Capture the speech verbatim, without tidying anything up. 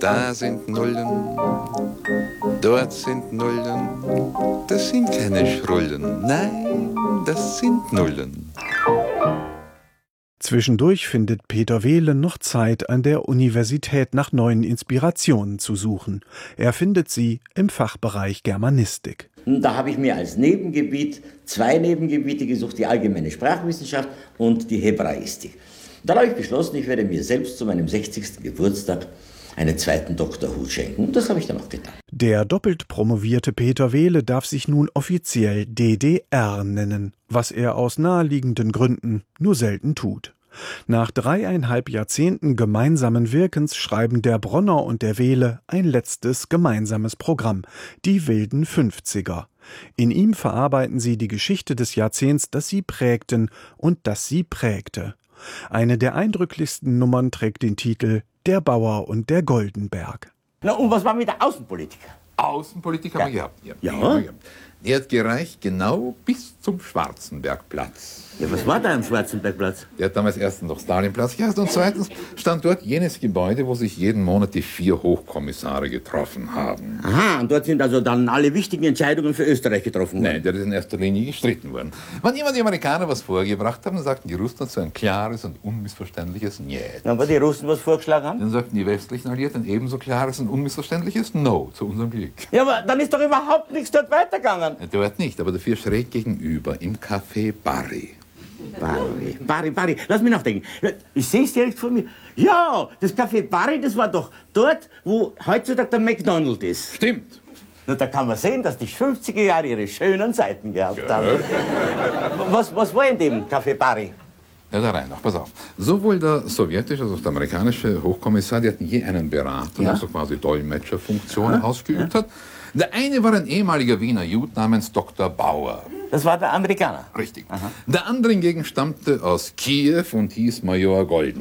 Da sind Nullen, dort sind Nullen, das sind keine Schrullen, nein, das sind Nullen. Zwischendurch findet Peter Wehle noch Zeit, an der Universität nach neuen Inspirationen zu suchen. Er findet sie im Fachbereich Germanistik. Da habe ich mir als Nebengebiet zwei Nebengebiete gesucht, die allgemeine Sprachwissenschaft und die Hebraistik. Dann habe ich beschlossen, ich werde mir selbst zu meinem sechzigsten Geburtstag einen zweiten Doktorhut schenken. Und das habe ich dann auch getan. Der doppelt promovierte Peter Wehle darf sich nun offiziell D D R nennen, was er aus naheliegenden Gründen nur selten tut. Nach dreieinhalb Jahrzehnten gemeinsamen Wirkens schreiben der Bronner und der Wehle ein letztes gemeinsames Programm, die wilden fünfziger. In ihm verarbeiten sie die Geschichte des Jahrzehnts, das sie prägten und das sie prägte. Eine der eindrücklichsten Nummern trägt den Titel »Der Bauer und der Goldenberg«. Na, und was war mit der Außenpolitik? Außenpolitik haben wir gehabt. Ja. Ja? Er hat gereicht genau bis zum Schwarzenbergplatz. Ja, was war da am Schwarzenbergplatz? Der hat damals erstens noch Stalinplatz geheißen und zweitens stand dort jenes Gebäude, wo sich jeden Monat die vier Hochkommissare getroffen haben. Aha, und dort sind also dann alle wichtigen Entscheidungen für Österreich getroffen worden? Nein, der ist in erster Linie gestritten worden. Wann immer die Amerikaner was vorgebracht haben, dann sagten die Russen dazu ein klares und unmissverständliches Niet. Na, aber die Russen was vorgeschlagen haben? Dann sagten die westlichen Alliierten ein ebenso klares und unmissverständliches No, zu unserem Glück. Ja, aber dann ist doch überhaupt nichts dort weitergegangen. Ja, dort nicht, aber dafür schräg gegenüber, im Café Barry. Barry, Barry, Barry, lass mich nachdenken. Ich sehe es direkt vor mir. Ja, das Café Barry, das war doch dort, wo heutzutage der McDonald's ist. Stimmt. Na, da kann man sehen, dass die fünfziger Jahre ihre schönen Seiten gehabt ja. haben. Was, was war in dem Café Barry? Ja, da rein noch, pass auf. Sowohl der sowjetische als auch der amerikanische Hochkommissar, die hatten je einen Berater, der so quasi Dolmetscherfunktionen ausgeübt hat. Der eine war ein ehemaliger Wiener Jude namens Doktor Bauer. Das war der Amerikaner? Richtig. Aha. Der andere hingegen stammte aus Kiew und hieß Major Golden.